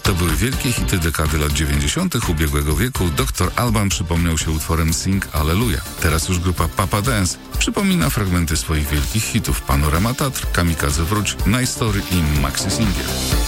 To były wielkie hity dekady lat 90. ubiegłego wieku. Dr. Alban przypomniał się utworem Sing Alleluja. Teraz już grupa Papa Dance przypomina fragmenty swoich wielkich hitów: Panorama Tatr, Kamikadze Wróć, Nice Story i Maxi Singiel.